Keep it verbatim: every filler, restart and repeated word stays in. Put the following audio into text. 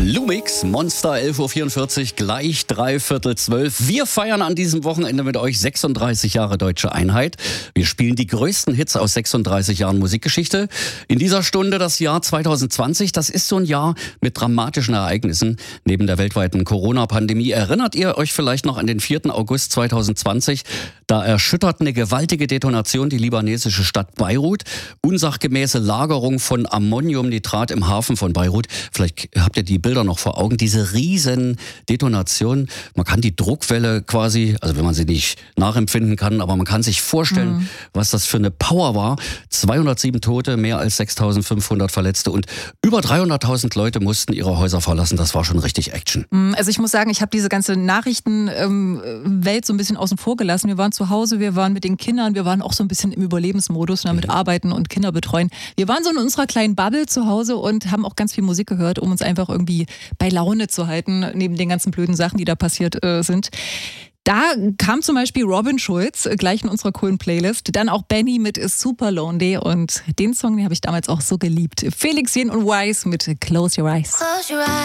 Lumix, Monster, elf Uhr vierundvierzig, gleich dreiviertel zwölf. Wir feiern an diesem Wochenende mit euch sechsunddreißig Jahre Deutsche Einheit. Wir spielen die größten Hits aus sechsunddreißig Jahren Musikgeschichte. In dieser Stunde das Jahr zwanzig zwanzig. Das ist so ein Jahr mit dramatischen Ereignissen. Neben der weltweiten Corona-Pandemie erinnert ihr euch vielleicht noch an den vierten August zweitausendzwanzig. Da erschüttert eine gewaltige Detonation die libanesische Stadt Beirut. Unsachgemäße Lagerung von Ammoniumnitrat im Hafen von Beirut. Vielleicht habt ihr die Bilder noch vor Augen. Diese riesen Detonationen. Man kann die Druckwelle quasi, also wenn man sie nicht nachempfinden kann, aber man kann sich vorstellen, mhm. was das für eine Power war. zweihundertsieben Tote, mehr als sechstausendfünfhundert Verletzte und über dreihunderttausend Leute mussten ihre Häuser verlassen. Das war schon richtig Action. Also ich muss sagen, ich habe diese ganze Nachrichtenwelt so ein bisschen außen vor gelassen. Wir waren zu Hause, wir waren mit den Kindern, wir waren auch so ein bisschen im Überlebensmodus, ne, mit mhm. Arbeiten und Kinder betreuen. Wir waren so in unserer kleinen Bubble zu Hause und haben auch ganz viel Musik gehört, um uns einfach irgendwie bei Laune zu halten, neben den ganzen blöden Sachen, die da passiert äh, sind. Da kam zum Beispiel Robin Schulz, äh, gleich in unserer coolen Playlist. Dann auch Benny mit Super Lonely und den Song, den habe ich damals auch so geliebt. Felix Jähn und Wise mit Close Your Eyes. Close your eyes.